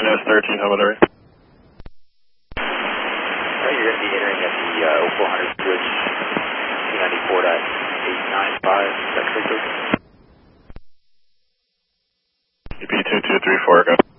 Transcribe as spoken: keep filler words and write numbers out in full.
S thirteen, how about Ari? Alright, you're going to be entering at the uh, oh four hundred switch, two ninety-four point eight nine five, is that correct? E P two two three four, go.